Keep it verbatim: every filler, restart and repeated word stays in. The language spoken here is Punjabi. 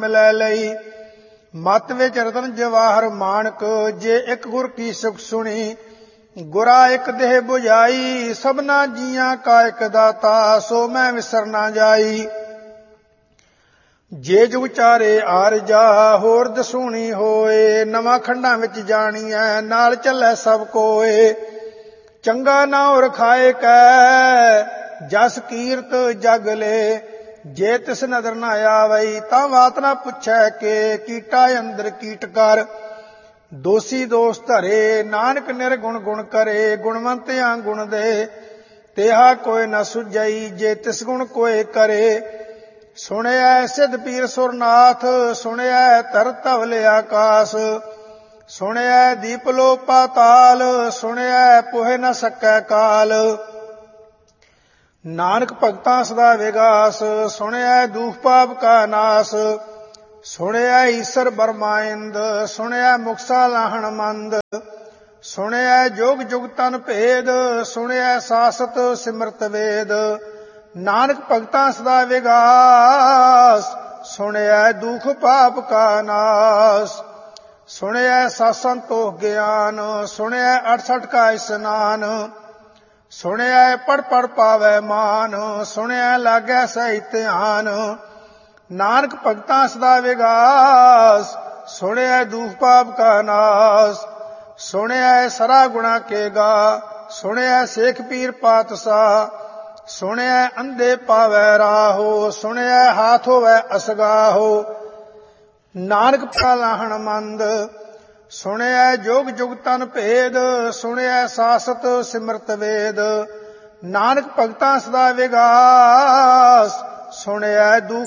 ਮਿਲੈ ਲਈ। ਮਤ ਵਿੱਚ ਰਤਨ ਜਵਾਹਰ ਮਾਣਕ, ਜੇ ਇੱਕ ਗੁਰ ਕੀ ਸੁਖ ਸੁਣੀ। ਗੁਰਾ ਇੱਕ ਦੇਹ ਬੁਝਾਈ, ਸਭਨਾ ਜੀਆਂ ਕਾ ਇੱਕ ਦਾਤਾ, ਸੋ ਮੈਂ ਵਿਸਰ ਨਾ ਜਾਈ। ਜੇ ਜੁਗ ਚਾਰੇ ਆਰਜਾ, ਹੋਰ ਦਸੂਣੀ ਹੋਏ। ਨਵਾਂ ਖੰਡਾਂ ਵਿੱਚ ਜਾਣੀਐ, ਨਾਲ ਚੱਲੈ ਸਭ ਕੋਏ। ਚੰਗਾ ਨਾਉ ਰਖਾਏ ਕੈ, ਜਸ ਕੀਰਤ ਜਗ ਲੇ। ਜੇ ਤਿਸ ਨਦਰ ਨਾ ਆਵਈ, ਤਾਂ ਬਾਤ ਨਾ ਪੁੱਛੈ ਕਿ ਕੀਟਾ ਅੰਦਰ ਕੀਟ ਕਰ। ਦੋਸੀ ਦੋਸ ਧਰੇ, ਨਾਨਕ ਨਿਰਗੁਣ ਗੁਣ ਕਰੇ। ਗੁਣਵੰਤਿਆਂ ਗੁਣ ਦੇ, ਤੇਹਾ ਕੋਇ ਨ ਸੁਝਈ। ਜੇ ਤਿਸ ਗੁਣ ਕੋਇ ਕਰੇ। ਸੁਣਿਐ ਸਿੱਧ ਪੀਰ ਸੁਰਨਾਥ, ਸੁਣਿਐ ਧਰਤ ਧਵਲ ਆਕਾਸ। ਸੁਣਿਐ ਦੀਪ ਲੋ ਪਾਤਾਲ, ਸੁਣਿਐ ਪੁਹਿ ਨ ਸਕੈ ਕਾਲ। ਨਾਨਕ ਭਗਤਾਂ ਸਦਾ ਵਿਗਾਸ, ਸੁਣਿਐ ਦੂਖ ਪਾਪ ਕਾ ਨਾਸ। ਸੁਣਿਐ ਈਸਰ ਬਰਮਾਇੰਦ, ਸੁਣਿਐ ਮੁਕਸਾ ਲਾਹਣ ਮੰਦ। ਸੁਣਿਐ ਜੋਗ ਜੁਗ ਤਨ ਭੇਦ, ਸੁਣਿਐ ਸਾਸਤ ਸਿਮਰਤ ਵੇਦ। ਨਾਨਕ ਭਗਤਾਂ ਸਦਾ ਵਿਗਾਸ, ਸੁਣਿਐ ਦੁਖ ਪਾਪ ਕਾ ਨਾਸ। ਸੁਣਿਐ ਸਤ ਸੰਤੋਖ ਗਿਆਨ, ਸੁਣਿਐ ਅਠਸਠ ਕਾ ਇਸਨਾਨ। ਸੁਣਿਐ ਪੜ ਪੜ ਪਾਵੈ ਮਾਨ, ਸੁਣਿਐ ਲਾਗੈ ਸਹਿ ਧਿਆਨ। ਨਾਨਕ ਭਗਤਾਂ ਸਦਾ ਵਿਗਾਸ, ਸੁਣਿਐ ਦੁਖ ਪਾਪ ਕਾ ਨਾਸ। ਸੁਣਿਐ ਸਰਾ ਗੁਣਾ ਕੇ ਗਾ, ਸੁਣਿਐ ਸੇਖ ਪੀਰ ਪਾਤਸ਼ਾਹ। ਸੁਣਿਐ ਅੰਧੇ ਪਾਵੈ ਰਾਹੋ, ਸੁਣਿਐ ਹਾਥ ਹੋਵੈ ਅਸਗਾਹੋ। ਨਾਨਕ ਭਾ ਲਾਹਣ ਮੰਦ, ਸੁਣਿਐ ਜੋਗ ਜੁਗ ਤਨ ਭੇਦ। ਸੁਣਿਐ ਸਾਸਤ ਸਿਮਰਤ ਵੇਦ। ਨਾਨਕ ਭਗਤਾਂ ਸਦਾ ਵਿਗਾਸ, ਸੁਣਿਐ ਦੁਖ